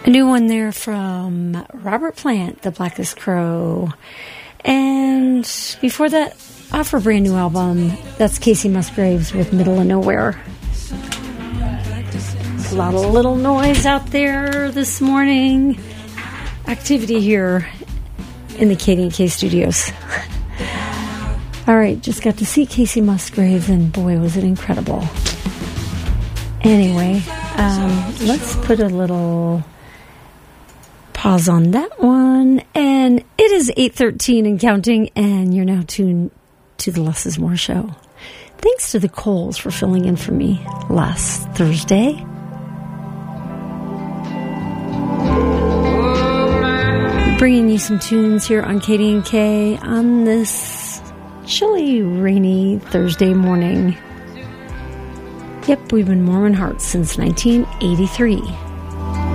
A new one there from Robert Plant, The Blackest Crow. And before that, off a brand new album, that's Casey Musgraves with Middle of Nowhere. A lot of little noise out there this morning. Activity here in the KD&K studios. All right, just got to see Casey Musgraves, and boy, was it incredible. Anyway, let's put a little pause on that one. And it is 8:13 and counting, and you're now tuned to the Less is More show. Thanks to the Coles for filling in for me last Thursday. Bringing you some tunes here on KD&K on this chilly, rainy Thursday morning. Yep, we've been Mormon Hearts since 1983.